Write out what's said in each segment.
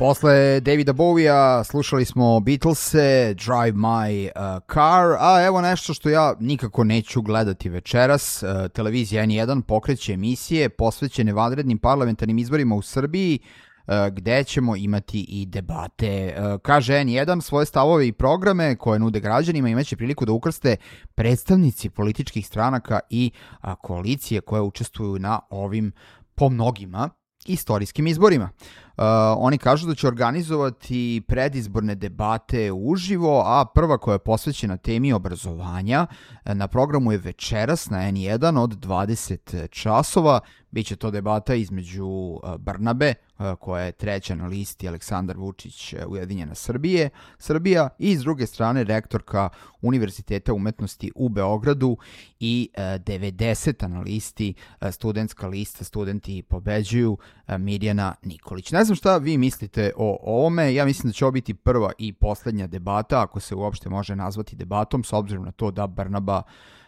Posle Davida Bowija slušali smo Beatlese, Drive My Car, a evo nešto što ja nikako neću gledati večeras. Televizija N1 pokreće emisije posvećene vanrednim parlamentarnim izborima u Srbiji, gde ćemo imati i debate. Kaže N1, svoje stavove i programe koje nude građanima imaće priliku da ukrste predstavnici političkih stranaka i koalicije koje učestvuju na ovim, po mnogima, istorijskim izborima. Oni kažu da će organizovati predizborne debate uživo, a prva koja je posvećena temi obrazovanja na programu je večeras na N1 od 20 časova. Biće to debata između Brnabe, koja je treća na listi Aleksandar Vučić Ujedinjena Srbija, i s druge strane rektorka Univerziteta umetnosti u Beogradu i 90. na listi studentska lista Studenti pobeđuju Mirjana Nikolić. Ne znam šta vi mislite o ovome, ja mislim da će ovo biti prva i poslednja debata, ako se uopšte može nazvati debatom, s obzirom na to da Brnaba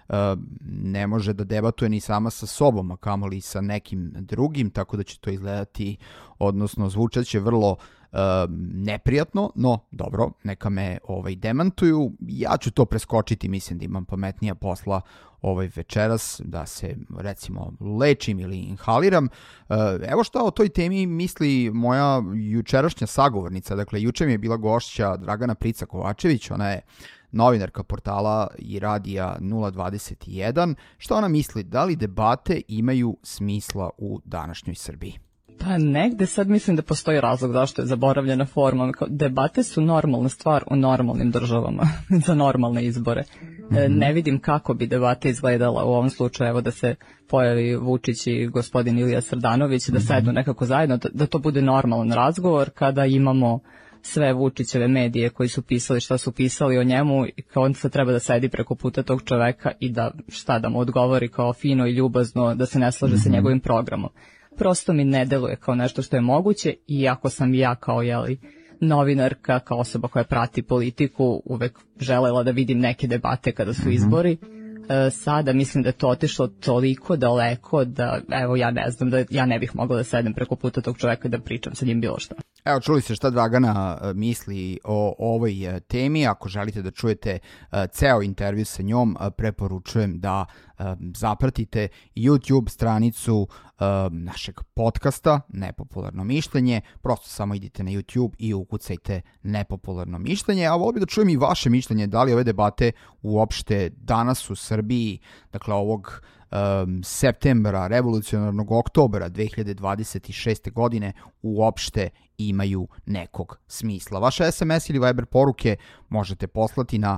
ne može da debatuje ni sama sa sobom, a kamoli sa nekim drugim, tako da će to izgledati, odnosno zvučat će vrlo neprijatno, no dobro, neka me demantuju. Ja ću to preskočiti, mislim da imam pametnija posla večeras, da se recimo lečim ili inhaliram. Evo šta o toj temi misli moja jučerašnja sagovornica. Dakle, juče mi je bila gošća Dragana Prica Kovačević, ona je novinarka portala i radija 021. Šta ona misli? Da li debate imaju smisla u današnjoj Srbiji? Pa negde sad mislim da postoji razlog zašto je zaboravljena forma. Debate su normalna stvar u normalnim državama za normalne izbore. Ne vidim kako bi debata izgledala u ovom slučaju, evo da se pojavi Vučić i gospodin Ilija Srdanović, da sednu nekako zajedno, da to bude normalan razgovor kada imamo sve Vučićeve medije koji su pisali šta su pisali o njemu i kao on sad treba da sedi preko puta tog čoveka i da da mu odgovori kao fino i ljubazno da se ne slaže sa njegovim programom. Prosto mi ne deluje kao nešto što je moguće, iako sam ja kao novinarka, kao osoba koja prati politiku, uvek želela da vidim neke debate kada su izbori. Sada mislim da je to otišlo toliko daleko da, evo, ja ne znam, da ja ne bih mogla da sedem preko puta tog čoveka i da pričam sa njim bilo šta. Evo, čuli ste šta Dragana misli o ovoj temi. Ako želite da čujete ceo intervju sa njom, preporučujem da zapratite YouTube stranicu našeg podcasta Nepopularno mišljenje. Prosto samo idite na YouTube i ukucajte Nepopularno mišljenje. A volio bih da čujem i vaše mišljenje, da li ove debate uopšte danas u Srbiji, dakle ovog septembra, revolucionarnog oktobra 2026. godine uopšte imaju nekog smisla. Vaše SMS ili Viber poruke možete poslati na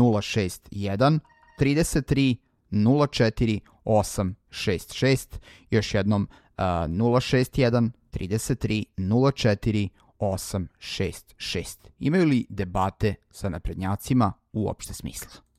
061 33 04 866. Još jednom 061 33 04 866. Imaju li debate sa naprednjacima uopšte smisla?